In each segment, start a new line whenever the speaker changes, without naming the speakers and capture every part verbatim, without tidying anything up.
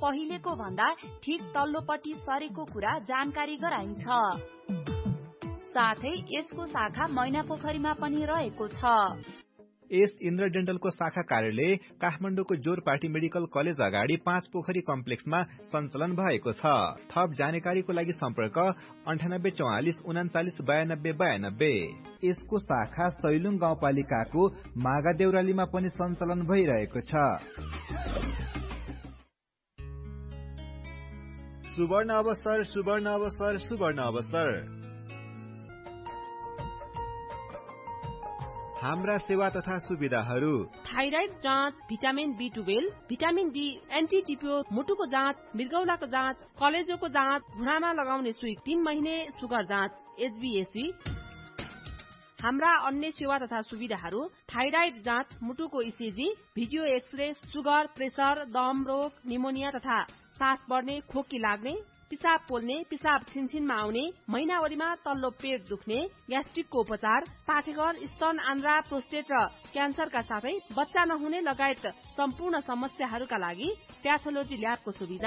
पहिलेको भन्दा ठिक तल्लोपट्टि सरेको कुरा जानकारी गराइन्छ। साथै यसको शाखा मैनापोखरीमा पनि रहेको छ।
एस इन्द्र डेन्टलको शाखा कार्यालय काठमाडौँको जोरपाटी मेडिकल कलेज अगाडि पाँच पोखरी कम्प्लेक्समा सञ्चालन भएको छ। थप जानकारीको लागि सम्पर्क अन्ठानब्बे चौवालिस उनाचालिस बयानब्बे बयानब्बे। यसको शाखा सैलुङ गाउँपालिकाको मागा देउरालीमा पनि सञ्चालन भइरहेको छ। सुवर्ण अवसर सुवर्ण अवसर सुवर्ण अवसर हाम्रा सेवा तथा सुविधाहरू
थाइराइड जाँच, vitamin be twelve, vitamin D, anti टिपियो, मुटुको जाँच, मृगौलाको जाँच, कलेजोको जाँच, घुँडामा लगाउने सुई, तीन महिने सुगर जाँच, एचबीएसी। हाम्रा अन्य सेवा तथा सुविधाहरू थाइराइड जाँच, मुटुको ECG, video x-ray, sugar, pressure, दम रोग, निमोनिया तथा सास बढ्ने, खोकी लाग्ने, पिसाब पोल्ने, पिसाब छिनछिनमा आउने, महिनावरीमा तल्लो पेट दुख्ने, ग्यास्ट्रिकको उपचार, पाठेघर, स्तन, आन्द्रा, प्रोस्टेट र क्यान्सरका साथै बच्चा नहुने लगायत सम्पूर्ण समस्याहरूका लागि प्याथोलोजी ल्याबको सुविधा।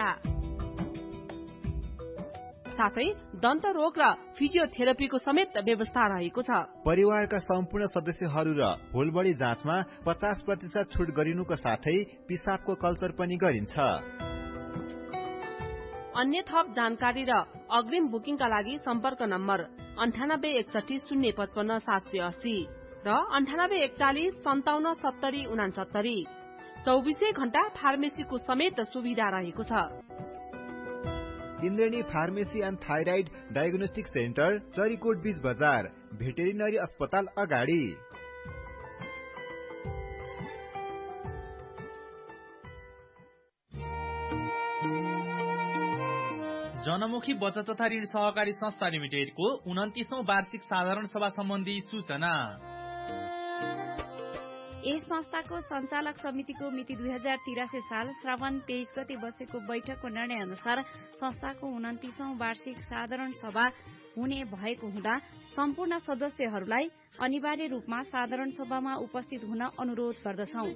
साथै दन्त रोग र फिजियोथेरापीको समेत व्यवस्था रहेको छ।
परिवारका सम्पूर्ण सदस्यहरू र होलबडी जाँचमा पचास प्रतिशत छुट गरिनुको साथै पिसाबको कल्चर पनि गरिन्छ।
अन्य थप जानकारी र अग्रिम बुकिङका लागि सम्पर्क नम्बर अन्ठानब्बे एकसठी शून्य पचपन्न सात सय अस्सी र अन्ठानब्बे एकचालिस सन्ताउन्न सत्तरी उनासत्तरी। चौबिसै घण्टा फार्मेसीको समेत सुविधा रहेको छ।
इन्द्रेणी pharmacy and thyroid diagnostic centre, Charikot बीच बजार, भेटेरिनरी अस्पताल अगाडि।
जनमुखी बचत तथा ऋण सहकारी संस्था लिमिटेडको उन्तिसौं वार्षिक साधारण सभा सम्बन्धी सूचना।
यस संस्थाको सञ्चालक समितिको मिति दुई हजार तिरासी साल श्रावण तेइस गते बसेको बैठकको निर्णय अनुसार संस्थाको उन्तिसौं वार्षिक साधारण सभा हुने भएको हुँदा सम्पूर्ण सदस्यहरूलाई अनिवार्य रूपमा साधारण सभामा उपस्थित हुन अनुरोध गर्दछौं।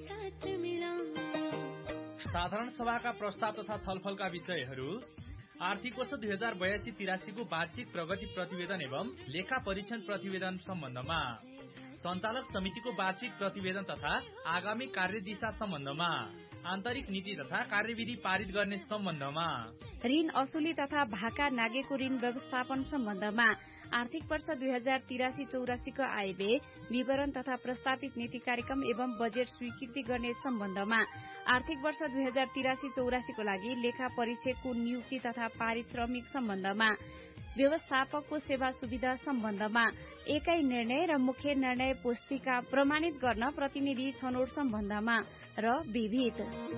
साधारण सभाका प्रस्ताव तथा छलफलका विषयहरू आर्थिक वर्ष दुई हजार बयासी तिरासीको वार्षिक प्रगति प्रतिवेदन एवं लेखा परीक्षण प्रतिवेदन सम्बन्धमा, सञ्चालक समितिको वार्षिक प्रतिवेदन तथा आगामी कार्यदिशा सम्बन्धमा, आन्तरिक नीति तथा कार्यविधि पारित गर्ने सम्बन्धमा,
ऋण असुली तथा भाका नागेको ऋण व्यवस्थापन सम्बन्धमा, आर्थिक वर्ष दुई हजार तिरासी चौरासीको आयव्यय विवरण तथा प्रस्तावित नीति कार्यक्रम एवं बजेट स्वीकृति गर्ने सम्बन्धमा, आर्थिक वर्ष दुई हजार तिरासी चौरासीको लागि लेखा परीक्षकको नियुक्ति तथा पारिश्रमिक सम्बन्धमा, व्यवस्थापकको सेवा सुविधा सम्बन्धमा, एकै निर्णय र मुख्य निर्णय पुस्तिका प्रमाणित गर्न प्रतिनिधि छनौट सम्बन्धमा र विविध।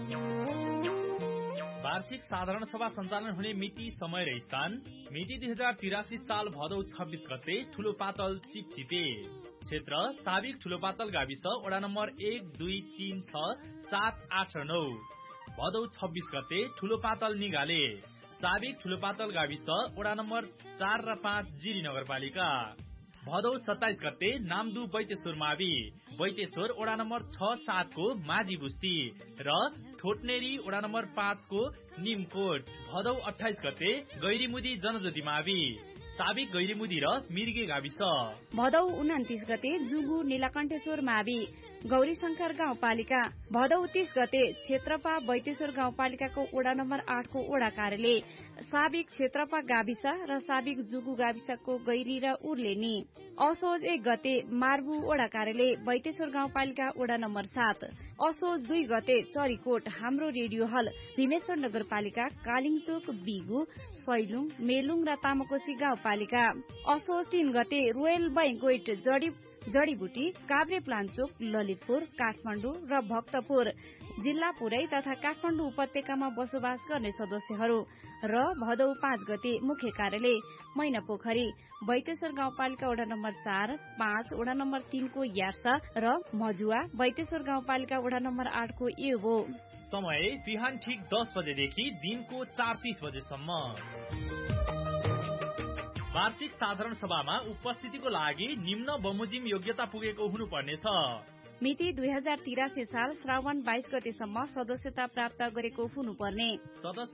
वार्षिक साधारण सभा सञ्चालन हुने मिति, समय र स्थान मिति दुई हजार तिरासी साल भदौ छब्बीस गते ठूलो पातल चिपचिपे, क्षेत्र साबिक ठूलो पातल गाविस, वडा नम्बर एक दुई तीन छ सात आठ र नौ, भदौ छब्बीस गते ठूलो पातल निगाले, साबिक ठूलो पातल गाविस, वडा नम्बर चार र पाँच जिरी नगरपालिका, भदौ सत्ताइस गते नामदु बैतेश्वर मावि, बैतेश्वर वडा नम्बर छ सात को माझी बुस्ती र ठोटनेरी वडा नम्बर पाँच को निमकोट, भदौ अठाइस गते गैरीमुदी जनज्योति मावि, साबिक गैरीमुदी र मिर्गे गाविस,
भदौ उन्तिस गते जुगु नीलकण्ठेश्वर मावि, गौरी शंकर गाउँपालिका, भदौ तीस गते क्षेत्रपा बैतेश्वर गाउँपालिकाको वडा नम्बर आठ को वडा कार्यालय, साबिक क्षेत्रपा गाविस र साबिक जुगु गाविसको गैरी र उर्लेनी, असोज एक गते मार्बु वडा कार्यालय, बैतेश्वर गाउँपालिका वडा नम्बर सात, असोज दुई गते चरीकोट हाम्रो रेडियो हल, भीमेश्वर नगरपालिका, कालिङचोक बिगु, सैलुङ, मेलुङ र तामाकोशी गाउँपालिका, असोज तीन गते रोयल बैंक्वेट जडी जडीबुटी, काभ्रे प्लान्चोक, ललितपुर, काठमाडौँ र भक्तपुर जिल्ला पुरै तथा काठमाडौँ उपत्यकामा बसोबास गर्ने सदस्यहरू र भदौ पाँच गते मुख्य कार्यालय मैनापोखरी, बैतेश्वर गाउँपालिका वडा नम्बर चार, पाँच, वडा नम्बर तीन को यार्सा र मजुवा, बैतेश्वर गाउँपालिका वडा नम्बर आठ को एवो।
समय बिहान ठिक दस बजेदेखि दिनको चार तीस बजेसम्म। वार्षिक साधारण सभामा उपस्थितिको लागि निम्न बमोजिम योग्यता पुगेको हुनुपर्नेछ।
मिति दुई हजार तिरासी साल श्रावण बाइस गतेसम्म सदस्यता प्राप्त गरेको हुनुपर्ने।